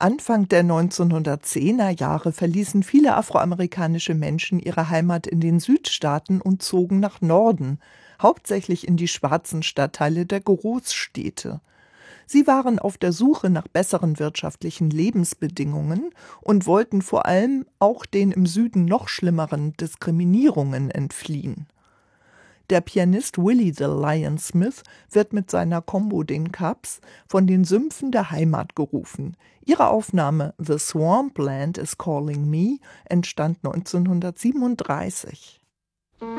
Anfang der 1910er Jahre verließen viele afroamerikanische Menschen ihre Heimat in den Südstaaten und zogen nach Norden, hauptsächlich in die schwarzen Stadtteile der Großstädte. Sie waren auf der Suche nach besseren wirtschaftlichen Lebensbedingungen und wollten vor allem auch den im Süden noch schlimmeren Diskriminierungen entfliehen. Der Pianist Willie the Lion Smith wird mit seiner Combo den Cubs von den Sümpfen der Heimat gerufen. Ihre Aufnahme The Swampland is Calling Me entstand 1937.